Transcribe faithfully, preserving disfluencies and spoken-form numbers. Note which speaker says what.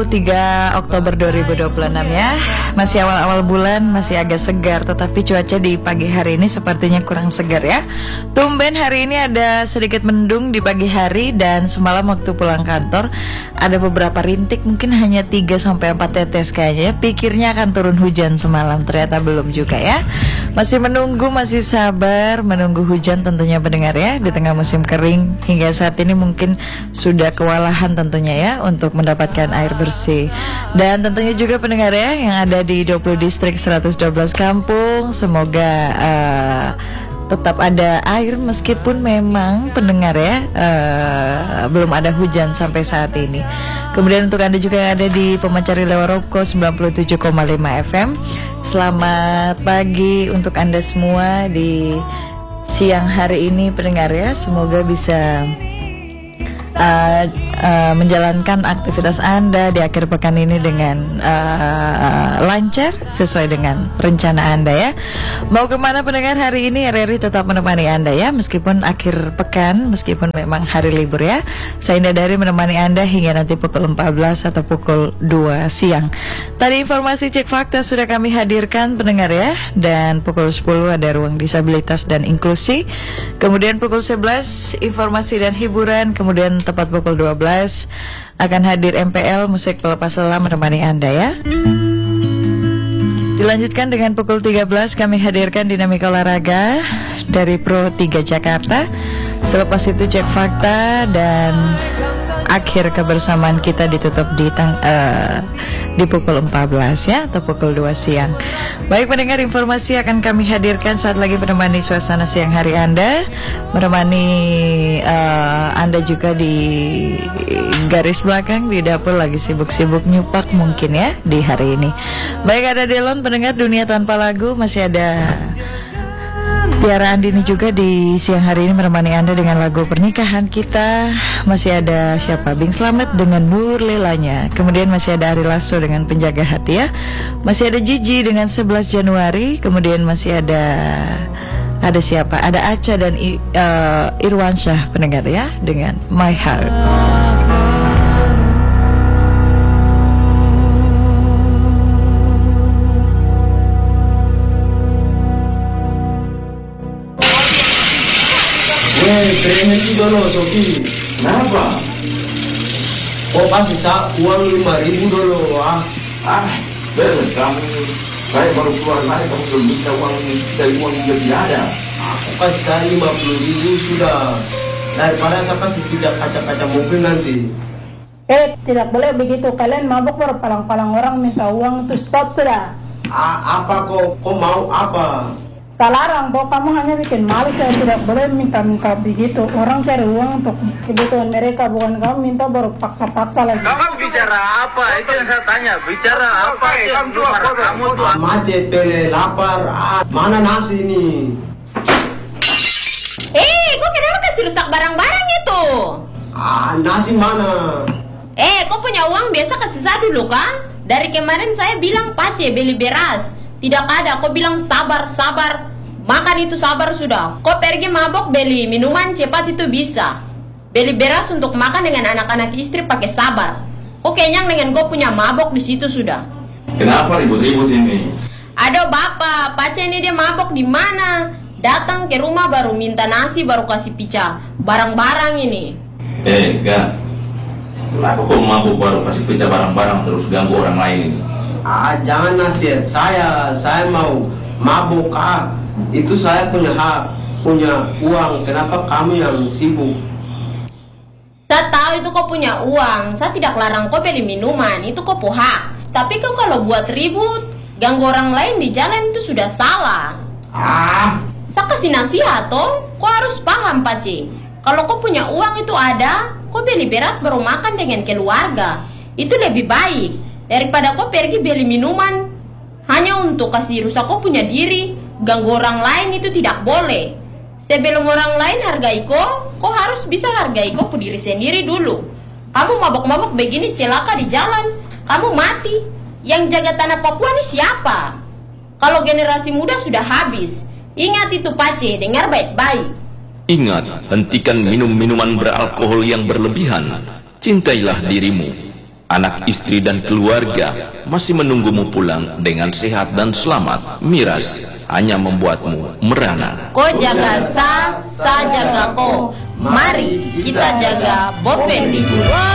Speaker 1: tiga Oktober dua ribu dua puluh enam ya. Masih awal-awal bulan, masih agak segar. Tetapi cuaca di pagi hari ini sepertinya kurang segar ya. Tumben hari ini ada sedikit mendung di pagi hari. Dan semalam waktu pulang kantor ada beberapa rintik, mungkin hanya tiga sampai empat tetes kayaknya. Pikirnya akan turun hujan semalam, ternyata belum juga ya. Masih menunggu, masih sabar menunggu hujan tentunya pendengar ya. Di tengah musim kering hingga saat ini mungkin sudah kewalahan tentunya ya untuk mendapatkan air bersih. Dan tentunya juga pendengar ya yang ada di dua puluh distrik seratus dua belas kampung, semoga uh, tetap ada air meskipun memang pendengar ya uh, belum ada hujan sampai saat ini. Kemudian untuk Anda juga yang ada di Pemancar Lewaroko sembilan puluh tujuh koma lima F M, selamat pagi untuk Anda semua di siang hari ini pendengar ya. Semoga bisa Uh, uh, menjalankan aktivitas Anda di akhir pekan ini dengan uh, lancar sesuai dengan rencana Anda ya. Mau kemana pendengar hari ini? R R I tetap menemani Anda ya, meskipun akhir pekan, meskipun memang hari libur ya. Saya Indah Dari menemani Anda hingga nanti pukul empat belas atau pukul dua siang. Tadi informasi cek fakta sudah kami hadirkan pendengar ya. Dan pukul sepuluh ada ruang disabilitas dan inklusi. Kemudian pukul sebelas informasi dan hiburan. Kemudian tepat pukul dua belas akan hadir M P L musik pelepas lelah menemani Anda ya. Dilanjutkan dengan pukul tiga belas kami hadirkan dinamika olahraga dari Pro tiga Jakarta. Selepas itu cek fakta dan akhir kebersamaan kita ditutup di tang uh, di pukul empat belas ya atau pukul dua siang. Baik pendengar, informasi akan kami hadirkan saat lagi menemani suasana siang hari Anda, menemani uh, Anda juga di garis belakang di dapur lagi sibuk-sibuk nyupak mungkin ya di hari ini. Baik, ada Delon pendengar Dunia Tanpa Lagu, masih ada Tiara Andini juga di siang hari ini menemani Anda dengan lagu pernikahan kita. Masih ada siapa? Bing Slamet dengan Nur Lelanya. Kemudian masih ada Ari Lasso dengan Penjaga Hati ya. Masih ada Gigi dengan sebelas Januari. Kemudian masih ada Ada siapa? Ada Aca dan uh, Irwansyah pendengar ya dengan My Heart.
Speaker 2: Eh, keren itu dulu, Sobi. Kenapa? Kok kasih sa uang lima ribu dulu, ah?
Speaker 3: Ah, bener kamu. Saya baru keluar lagi, kamu belum minta uang dari uang yang tidak ada.
Speaker 2: Aku kasih saya lima puluh ribu sudah. Daripada saya kasih pijak kaca-kaca mobil nanti.
Speaker 4: Eh, tidak boleh begitu. Kalian mabuk baru palang-palang orang minta uang itu stop sudah.
Speaker 2: Ah, apa kok? Kok mau apa?
Speaker 4: Salarang kok, kamu hanya bikin malu. Saya tidak boleh minta-minta begitu. Orang cari uang untuk kebutuhan mereka, bukan kamu minta baru paksa-paksa lagi.
Speaker 5: Kamu bicara apa? Itu yang saya tanya. Bicara apa?
Speaker 3: Hey, kamu tuh apa?
Speaker 5: Kamu tuh
Speaker 2: Ah, macet, pele, lapar. Ah, mana nasi ini?
Speaker 6: Eh, kok kenapa kasih rusak barang-barang itu?
Speaker 2: Ah, nasi mana?
Speaker 6: Eh, kok punya uang biasa kasih saya dulu kan? Dari kemarin saya bilang pace beli beras. Tidak ada, kok bilang sabar, sabar. Makan itu sabar sudah. Kok pergi mabok beli minuman cepat itu bisa. Beli beras untuk makan dengan anak-anak istri pakai sabar. Kok kenyang dengan kau punya mabok di situ sudah.
Speaker 3: Kenapa ribut-ribut ini?
Speaker 6: Aduh bapak, pace ini dia mabok di mana? Datang ke rumah baru minta nasi baru kasih pecah barang-barang ini.
Speaker 3: Eh, Gan. Kenapa kau mabuk baru kasih pecah barang-barang terus ganggu orang lain ini?
Speaker 2: Ah, jangan nasihat saya. Saya mau mabuk, ah. Itu saya punya hak, punya uang. Kenapa kamu yang sibuk?
Speaker 6: Saya tahu itu kau punya uang. Saya tidak larang kau beli minuman. Itu kau punya hak. Tapi kau kalau buat ribut, ganggu orang lain di jalan itu sudah salah.
Speaker 2: Ah,
Speaker 6: Saya kasih nasihat toh. Kau harus paham Paci. Kalau kau punya uang itu ada, kau beli beras baru makan dengan keluarga. Itu lebih baik daripada kau pergi beli minuman hanya untuk kasih rusak kau punya diri. Ganggu orang lain itu tidak boleh. Sebelum orang lain hargai kau, kau harus bisa hargai kau diri sendiri dulu. Kamu mabok-mabok begini celaka di jalan, kamu mati. Yang jaga tanah Papua ini siapa? Kalau generasi muda sudah habis. Ingat itu Pace, dengar baik-baik.
Speaker 7: Ingat, hentikan minum minuman beralkohol yang berlebihan. Cintailah dirimu. Anak, istri, dan keluarga masih menunggumu pulang dengan sehat dan selamat. Miras hanya membuatmu merana.
Speaker 6: Ko jaga sa, sa jaga ko. Mari kita jaga Boven di